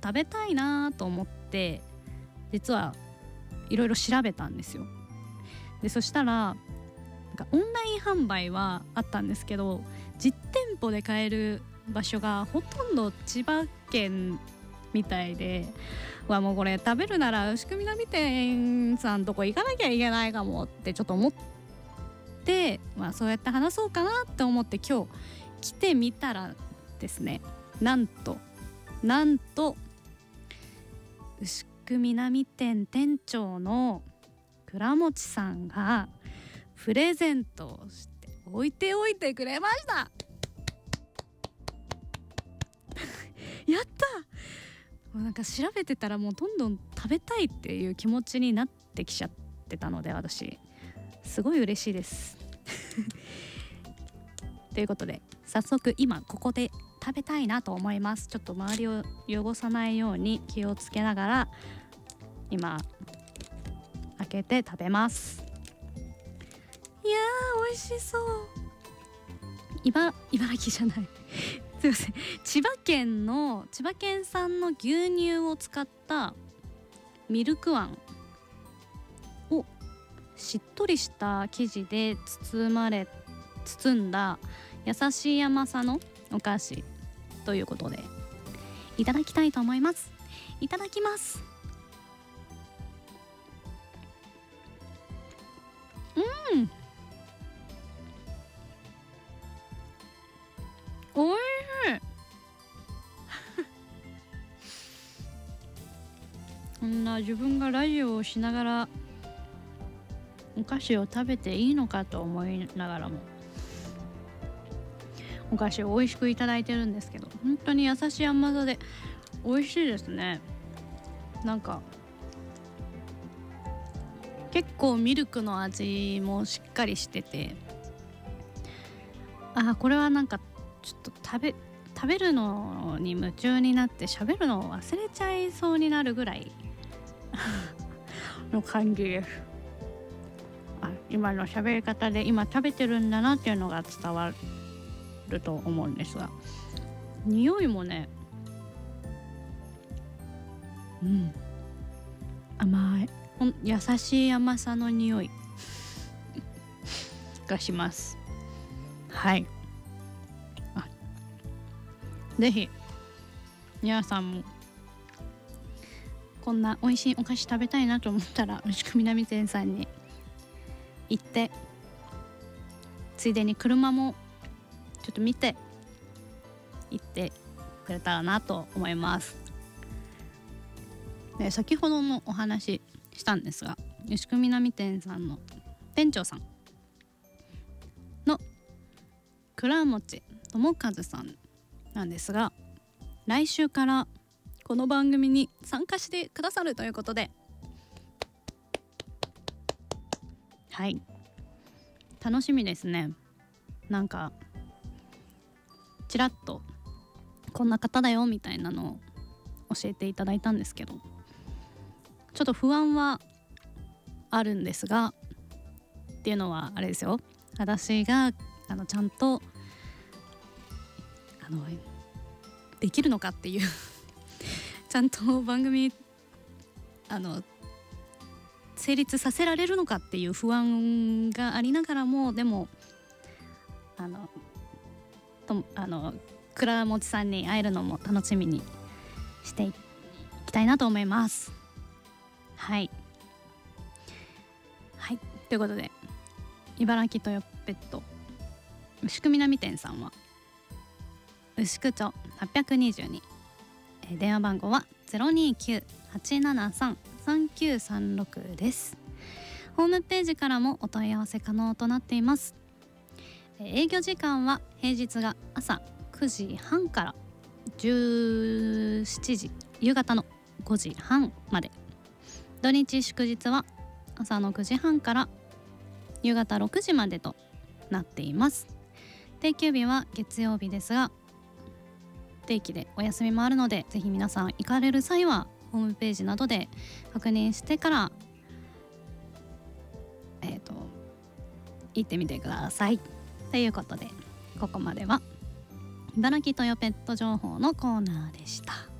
食べたいなと思って実はいろいろ調べたんですよ。でそしたらオンライン販売はあったんですけど、実店舗で買える場所がほとんど千葉県みたいで、もうこれ食べるなら牛久南店さんとこ行かなきゃいけないかもってちょっと思って、そうやって話そうかなって思って今日来てみたらですね、なんと牛久南店店長の倉持さんがプレゼントをして置いておいてくれましたやったなんか調べてたらもうどんどん食べたいっていう気持ちになってきちゃってたので、私すごい嬉しいですということで早速今ここで食べたいなと思います。ちょっと周りを汚さないように気をつけながら今開けて食べます。いやー美味しそう。茨城じゃないすいません、千葉県産の牛乳を使ったミルクあんをしっとりした生地で包んだ優しい甘さのお菓子ということでいただきたいと思います。いただきます。おいしいこんな自分がラジオをしながらお菓子を食べていいのかと思いながらもお菓子を美味しくいただいてるんですけど、本当に優しい甘さで美味しいですね。なんか結構ミルクの味もしっかりしてて、これはなんかちょっと食べるのに夢中になって喋るのを忘れちゃいそうになるぐらいの感じです。今の喋り方で今食べてるんだなっていうのが伝わると思うんですが、匂いもね、甘い優しい甘さの匂いがします。はい、ぜひ皆さんもこんな美味しいお菓子食べたいなと思ったら牛久南店さんに行って、ついでに車もちょっと見て行ってくれたらなと思います。で先ほどもお話ししたんですが、牛久南店さんの店長さんの倉持智和さんなんですが、来週からこの番組に参加してくださるということで、はい楽しみですね。なんかちらっとこんな方だよみたいなのを教えていただいたんですけど、ちょっと不安はあるんですが、っていうのはあれですよ、私がちゃんとできるのかっていうちゃんと番組成立させられるのかっていう不安がありながらも、でも倉持さんに会えるのも楽しみにしていきたいなと思います。はいということで、茨城トヨペット牛久南店さんは牛久町822、電話番号は 029-873-3936 です。ホームページからもお問い合わせ可能となっています。営業時間は平日が朝9時半から17時、夕方の5時半まで、土日祝日は朝の9時半から夕方6時までとなっています。定休日は月曜日ですが、定期でお休みもあるので、ぜひ皆さん行かれる際はホームページなどで確認してから行ってみてください。ということで、ここまでは茨城トヨペット情報のコーナーでした。